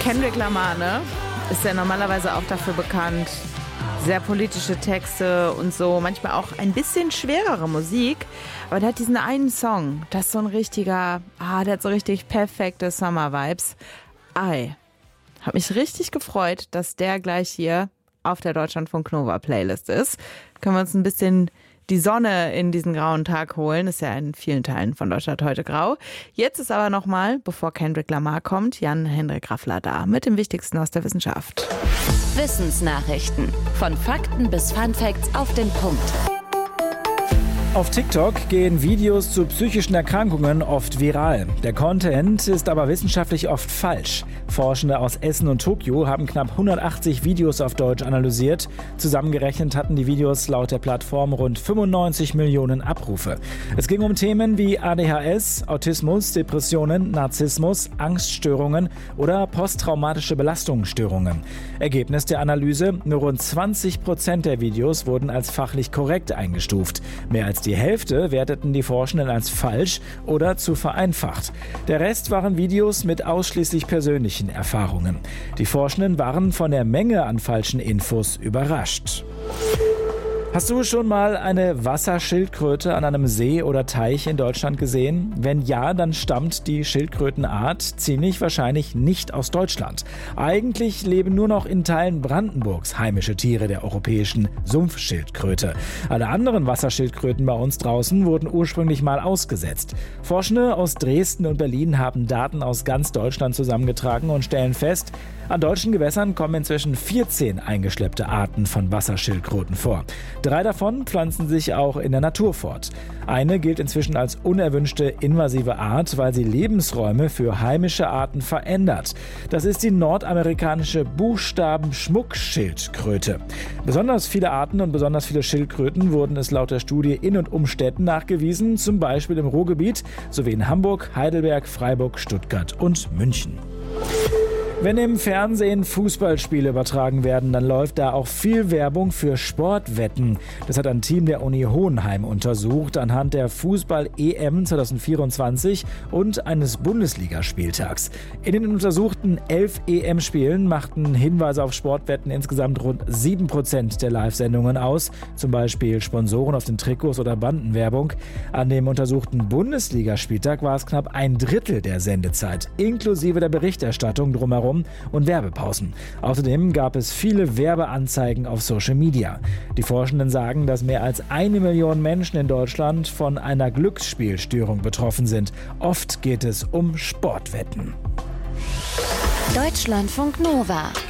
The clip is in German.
Kendrick Lamar, ne? Ist ja normalerweise auch dafür bekannt, sehr politische Texte und so, manchmal auch ein bisschen schwerere Musik. Aber der hat diesen einen Song, das ist so ein richtiger, der hat so richtig perfekte Summer-Vibes. Hab mich richtig gefreut, dass der gleich hier auf der Deutschlandfunk Nova Playlist ist. Können wir uns ein bisschen die Sonne in diesen grauen Tag holen. Ist ja in vielen Teilen von Deutschland heute grau. Jetzt ist aber nochmal, bevor Kendrick Lamar kommt, Jan-Henrik Raffler da mit dem Wichtigsten aus der Wissenschaft. Wissensnachrichten. Von Fakten bis Funfacts auf den Punkt. Auf TikTok gehen Videos zu psychischen Erkrankungen oft viral. Der Content ist aber wissenschaftlich oft falsch. Forschende aus Essen und Tokio haben knapp 180 Videos auf Deutsch analysiert. Zusammengerechnet hatten die Videos laut der Plattform rund 95 Millionen Abrufe. Es ging um Themen wie ADHS, Autismus, Depressionen, Narzissmus, Angststörungen oder posttraumatische Belastungsstörungen. Ergebnis der Analyse: Nur rund 20% der Videos wurden als fachlich korrekt eingestuft. Mehr als die Hälfte werteten die Forschenden als falsch oder zu vereinfacht. Der Rest waren Videos mit ausschließlich persönlichen Erfahrungen. Die Forschenden waren von der Menge an falschen Infos überrascht. Hast du schon mal eine Wasserschildkröte an einem See oder Teich in Deutschland gesehen? Wenn ja, dann stammt die Schildkrötenart ziemlich wahrscheinlich nicht aus Deutschland. Eigentlich leben nur noch in Teilen Brandenburgs heimische Tiere der europäischen Sumpfschildkröte. Alle anderen Wasserschildkröten bei uns draußen wurden ursprünglich mal ausgesetzt. Forschende aus Dresden und Berlin haben Daten aus ganz Deutschland zusammengetragen und stellen fest, an deutschen Gewässern kommen inzwischen 14 eingeschleppte Arten von Wasserschildkröten vor. 3 davon pflanzen sich auch in der Natur fort. Eine gilt inzwischen als unerwünschte invasive Art, weil sie Lebensräume für heimische Arten verändert. Das ist die nordamerikanische Buchstabenschmuckschildkröte. Besonders viele Arten und besonders viele Schildkröten wurden es laut der Studie in und um Städten nachgewiesen, zum Beispiel im Ruhrgebiet sowie in Hamburg, Heidelberg, Freiburg, Stuttgart und München. Wenn im Fernsehen Fußballspiele übertragen werden, dann läuft da auch viel Werbung für Sportwetten. Das hat ein Team der Uni Hohenheim untersucht anhand der Fußball-EM 2024 und eines Bundesligaspieltags. In den untersuchten 11 EM-Spielen machten Hinweise auf Sportwetten insgesamt rund 7% der Live-Sendungen aus, zum Beispiel Sponsoren auf den Trikots oder Bandenwerbung. An dem untersuchten Bundesligaspieltag war es knapp ein Drittel der Sendezeit, inklusive der Berichterstattung drumherum und Werbepausen. Außerdem gab es viele Werbeanzeigen auf Social Media. Die Forschenden sagen, dass mehr als 1 Million Menschen in Deutschland von einer Glücksspielstörung betroffen sind. Oft geht es um Sportwetten. Deutschlandfunk Nova.